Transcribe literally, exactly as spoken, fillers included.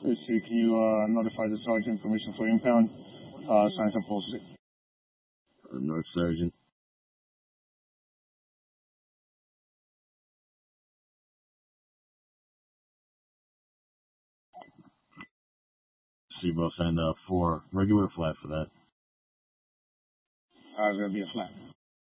Issue, can you uh, notify the sergeant permission for impound? Uh, sign some policy. Uh, North Sergeant. Seatbelt and uh, four regular flat for that. Uh, it's gonna be a flat.